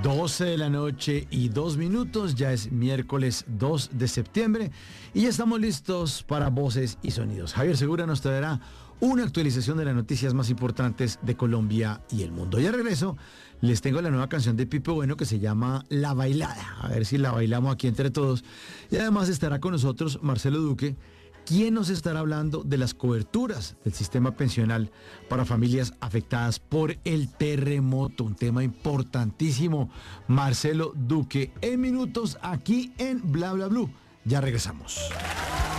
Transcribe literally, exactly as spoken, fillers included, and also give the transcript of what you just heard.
doce de la noche y dos minutos, ya es miércoles dos de septiembre y ya estamos listos para Voces y Sonidos. Javier Segura nos traerá una actualización de las noticias más importantes de Colombia y el mundo. Y al regreso les tengo la nueva canción de Pipe Bueno que se llama La Bailada, a ver si la bailamos aquí entre todos. Y además estará con nosotros Marcelo Duque, quien nos estará hablando de las coberturas del sistema pensional para familias afectadas por el terremoto, un tema importantísimo. Marcelo Duque en minutos aquí en Bla Bla Blue. Ya regresamos.